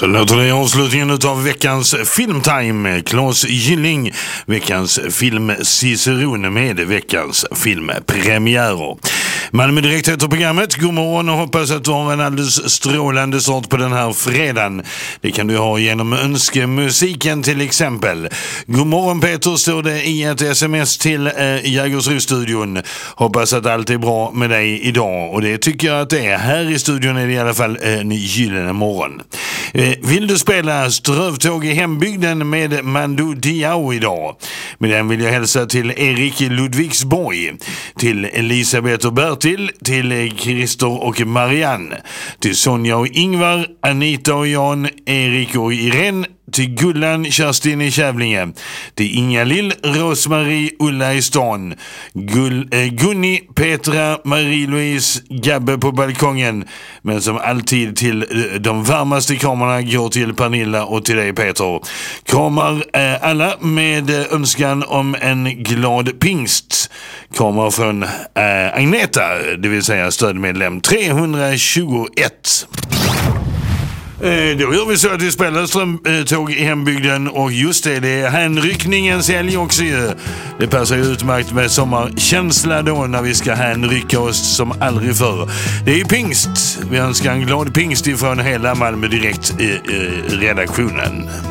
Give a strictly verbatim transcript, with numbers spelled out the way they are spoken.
Så låter det avslutningen av veckans filmtime. Claes Gylling, veckans filmciceron med veckans filmpremiärer. Malmö Direkt heter programmet. God morgon och hoppas att du har en alldeles strålande start på den här fredagen. Det kan du ha genom önskemusiken till exempel. God morgon Peter, står det i ett sms till äh, Jägersro-studion. Hoppas att allt är bra med dig idag, och det tycker jag att det är. Här i studion är det i alla fall en gyllene morgon. Eh, vill du spela Strövtåg i hembygden med Mando Diao idag? Med den vill jag hälsa till Erik Ludvigsborg, till Elisabeth och Bertil, till Christer och Marianne, till Sonja och Ingvar, Anita och Jan, Erik och Irene, till Gullan, Kerstin i Kävlinge, till Inga-Lill, Rosmarie, Ulla i stan, Gull, eh, Gunni, Petra, Marie-Louise, Gabbe på balkongen, men som alltid till eh, de varmaste kramarna går till Pernilla och till dig Peter. Kramar eh, alla med eh, önskan om en glad pingst. Kramar från eh, Agneta, det vill säga stödmedlem trehundratjugoett. Eh, då gör vi så att vi spelar Strömtåg i hembygden, och just det, det är hänryckningens helg också ju. Det passar ju utmärkt med sommarkänsla då när vi ska hänrycka oss som aldrig förr. Det är ju pingst. Vi önskar en glad pingst ifrån hela Malmö Direkt i, i redaktionen.